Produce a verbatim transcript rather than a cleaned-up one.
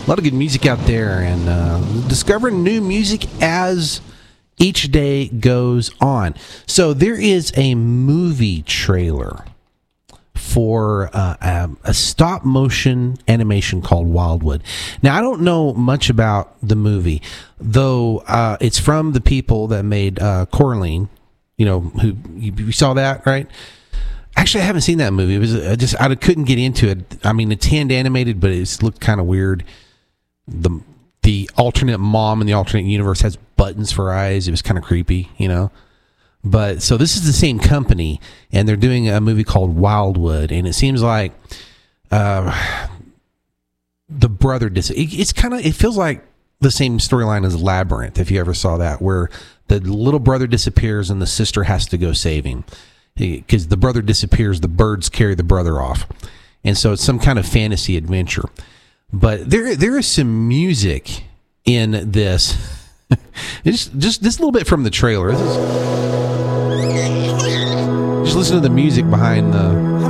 A lot of good music out there, and uh, discovering new music as each day goes on. So there is a movie trailer for uh, a, a stop motion animation called Wildwood. Now, I don't know much about the movie, though uh, it's from the people that made uh, Coraline. You know, who you, you saw that, right? Actually, I haven't seen that movie. It was I just I couldn't get into it. I mean, it's hand animated, but it looked kind of weird. The the alternate mom in the alternate universe has buttons for eyes. It was kind of creepy, you know. But so this is the same company, and they're doing a movie called Wildwood, and it seems like uh, the brother dis- it, it's kind of it feels like the same storyline as Labyrinth, if you ever saw that, where the little brother disappears and the sister has to go save him. Because the brother disappears, the birds carry the brother off, and so it's some kind of fantasy adventure. But there, there is some music in this. Just, just this little bit from the trailer. This is, just listen to the music behind the